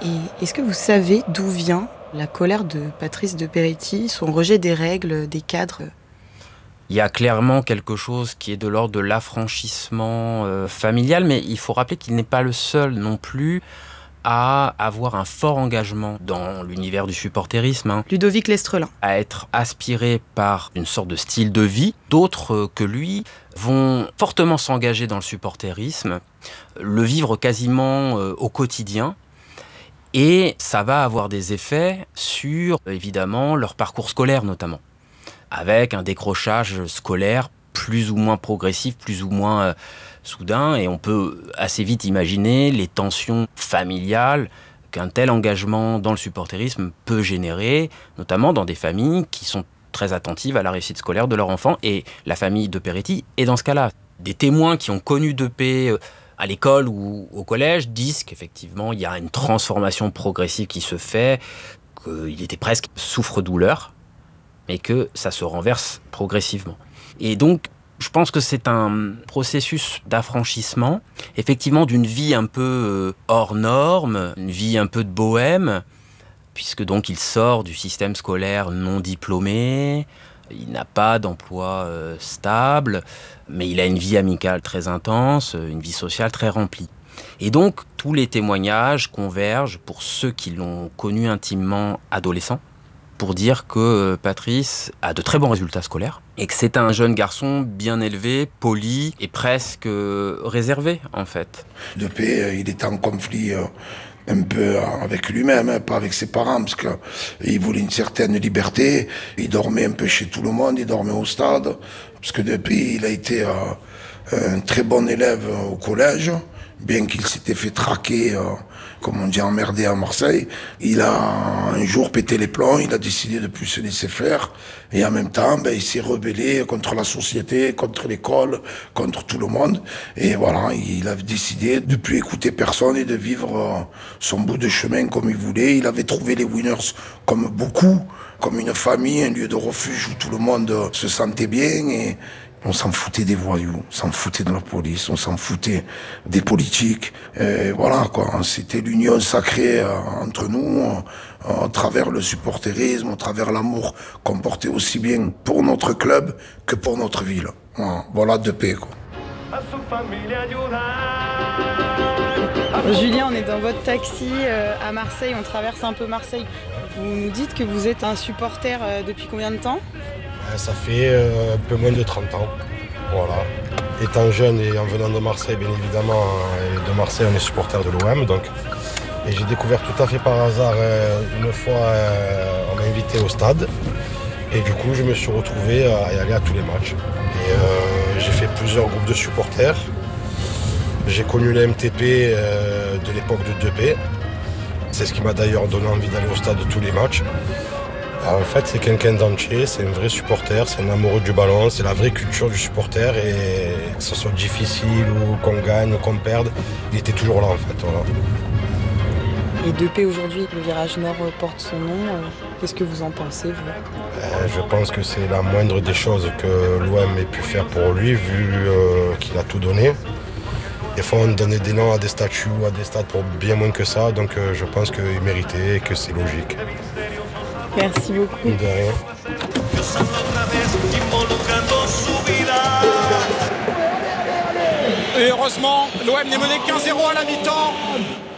Et est-ce que vous savez d'où vient la colère de Patrice de Peretti, son rejet des règles, des cadres? Il y a clairement quelque chose qui est de l'ordre de l'affranchissement familial, mais il faut rappeler qu'il n'est pas le seul non plus à avoir un fort engagement dans l'univers du supporterisme, Ludovic Lestrelin. à être aspiré par une sorte de style de vie. D'autres que lui vont fortement s'engager dans le supporterisme, le vivre quasiment au quotidien. Et ça va avoir des effets sur, évidemment, leur parcours scolaire notamment, avec un décrochage scolaire plus ou moins progressif, plus ou moins soudain. Et on peut assez vite imaginer les tensions familiales qu'un tel engagement dans le supporterisme peut générer, notamment dans des familles qui sont très attentives à la réussite scolaire de leur enfant. Et la famille de Peretti est dans ce cas-là. Des témoins qui ont connu Depay à l'école ou au collège disent qu'effectivement, il y a une transformation progressive qui se fait, qu'il était presque souffre-douleur, mais que ça se renverse progressivement. Et donc, je pense que c'est un processus d'affranchissement, effectivement d'une vie un peu hors norme, une vie un peu de bohème, puisque donc il sort du système scolaire non diplômé, il n'a pas d'emploi stable, mais il a une vie amicale très intense, une vie sociale très remplie. Et donc, tous les témoignages convergent pour ceux qui l'ont connu intimement adolescent, pour dire que Patrice a de très bons résultats scolaires et que c'est un jeune garçon bien élevé, poli et presque réservé, en fait. Depay, il était en conflit un peu avec lui-même, pas avec ses parents, parce qu'il voulait une certaine liberté. Il dormait un peu chez tout le monde, il dormait au stade, parce que Depay, il a été un très bon élève au collège, bien qu'il s'était fait traquer, comme on dit, emmerdé à Marseille. Il a un jour pété les plombs, il a décidé de plus se laisser faire, et en même temps, il s'est rebellé contre la société, contre l'école, contre tout le monde, et voilà, il a décidé de plus écouter personne et de vivre son bout de chemin comme il voulait. Il avait trouvé les Winners comme beaucoup, comme une famille, un lieu de refuge où tout le monde se sentait bien, et on s'en foutait des voyous, on s'en foutait de la police, on s'en foutait des politiques. Et voilà, quoi. C'était l'union sacrée entre nous, à travers le supporterisme, à travers l'amour qu'on portait aussi bien pour notre club que pour notre ville. Voilà Depay, quoi. Julien, on est dans votre taxi à Marseille, on traverse un peu Marseille. Vous nous dites que vous êtes un supporter depuis combien de temps ? Ça fait un peu moins de 30 ans. Voilà. Étant jeune et en venant de Marseille, bien évidemment, de Marseille, on est supporter de l'OM. Et j'ai découvert tout à fait par hasard, une fois, on m'a invité au stade. Et du coup, je me suis retrouvé à y aller à tous les matchs. Et j'ai fait plusieurs groupes de supporters. J'ai connu les MTP de l'époque de Depay. C'est ce qui m'a d'ailleurs donné envie d'aller au stade de tous les matchs. En fait, c'est quelqu'un d'entier, c'est un vrai supporter, c'est un amoureux du ballon, c'est la vraie culture du supporter, et que ce soit difficile ou qu'on gagne ou qu'on perde, il était toujours là en fait. Voilà. Et Depay aujourd'hui, le virage nord porte son nom. Qu'est-ce que vous en pensez, vous ? Je pense que c'est la moindre des choses que l'OM ait pu faire pour lui, vu qu'il a tout donné. Des fois, on donnait des noms à des statues ou à des stades pour bien moins que ça, donc je pense qu'il méritait et que c'est logique. Merci beaucoup. De rien. Et heureusement, l'OM n'est mené qu'1-0 à la mi-temps.